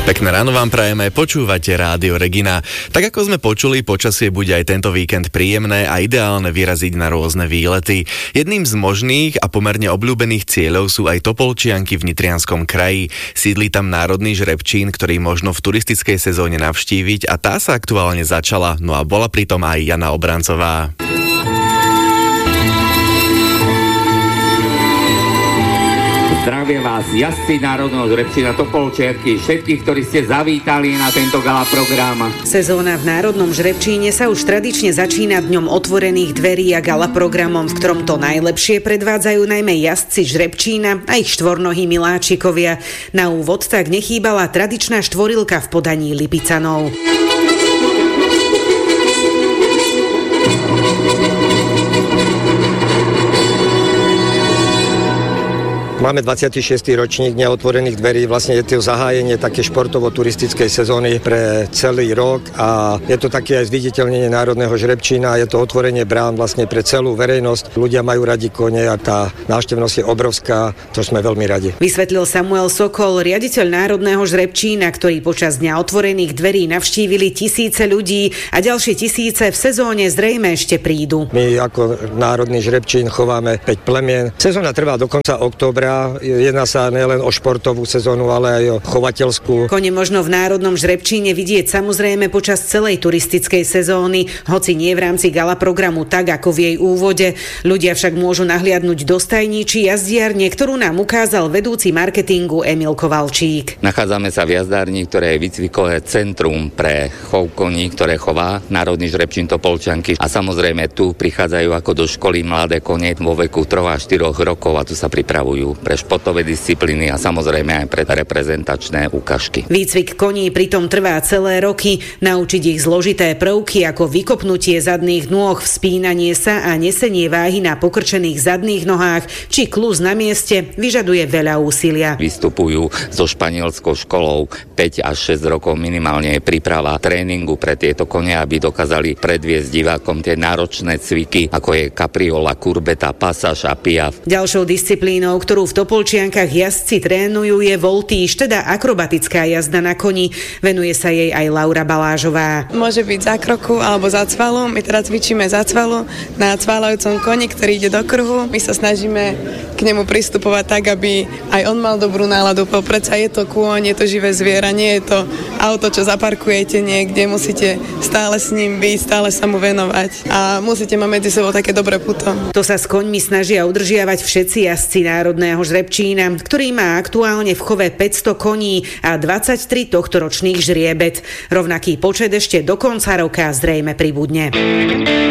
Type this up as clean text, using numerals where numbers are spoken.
Pekné ráno vám prajeme, počúvate Rádio Regina. Tak ako sme počuli, počasie bude aj tento víkend príjemné a ideálne vyraziť na rôzne výlety. Jedným z možných a pomerne obľúbených cieľov sú aj Topolčianky v Nitrianskom kraji. Sídli tam národný žrebčín, ktorý možno v turistickej sezóne navštíviť, a tá sa aktuálne začala, no a bola pritom aj Jana Obrancová. Zdravím vás, jazdci národného žrebčína Topolčianky, všetkých, ktorí ste zavítali na tento gala program. Sezóna v národnom žrebčíne sa už tradične začína dňom otvorených dverí a gala programom, v ktorom to najlepšie predvádzajú najmä jazdci žrebčína a ich štvornohí miláčikovia. Na úvod tak nechýbala tradičná štvorilka v podaní Lipicanov. Máme 26. ročník Dňa otvorených dverí, vlastne je to zahájenie také športovo-turistickej sezóny pre celý rok a je to také aj zviditeľnenie národného žrebčína, je to otvorenie brán vlastne pre celú verejnosť. Ľudia majú radi kone a tá návštevnosť je obrovská, to sme veľmi radi. Vysvetlil Samuel Sokol, riaditeľ národného žrebčína, ktorý počas Dňa otvorených dverí navštívili tisíce ľudí a ďalšie tisíce v sezóne zrejme ešte prídu. My ako národný žrebčín chováme 5 plemien. Sezóna trvá do konca októbra. Jedná sa nielen o športovú sezónu, ale aj o chovateľskú. Kone možno v národnom žrebčíne vidieť samozrejme počas celej turistickej sezóny, hoci nie v rámci gala programu tak ako v jej úvode. Ľudia však môžu nahliadnúť do stajní či jazdiarne, ktorú nám ukázal vedúci marketingu Emil Kovalčík. Nachádzame sa v jazdárni, ktoré je výcvikové centrum pre chov koní, ktoré chová národný žrebčín Topolčianky, a samozrejme tu prichádzajú ako do školy mladé kone vo veku 3 a 4 rokov a tu sa pripravujú pre športové disciplíny a samozrejme aj pre reprezentačné ukážky. Výcvik koní pritom trvá celé roky. Naučiť ich zložité prvky ako vykopnutie zadných nôh, vzpínanie sa a nesenie váhy na pokrčených zadných nohách či kluz na mieste vyžaduje veľa úsilia. Vystupujú so španielskou školou 5 až 6 rokov minimálne je príprava tréningu pre tieto kone, aby dokázali predviesť divákom tie náročné cviky, ako je kapriola, kurbeta, pasáž a piaf. Ďalšou disciplínou, ktorú v Topolčiankach jazdci trénujú, je voltíž, teda akrobatická jazda na koni. Venuje sa jej aj Laura Balážová. Môže byť za kroku alebo za cvalu. My teraz cvičíme za cvalu na cvalajúcom koni, ktorý ide do kruhu. My sa snažíme k nemu pristupovať tak, aby aj on mal dobrú náladu. Predsa je to kôň, je to živé zviera, nie je to auto, čo zaparkujete niekde. Musíte stále s ním byť, stále sa mu venovať a musíte mať medzi sebou také dobré puto. To sa s koňmi snažia udržiavať všetci jazdci národného žrebčína, ktorý má aktuálne v chove 500 koní a 23 tohtoročných žriebet. Rovnaký počet ešte do konca roka zrejme pribudne.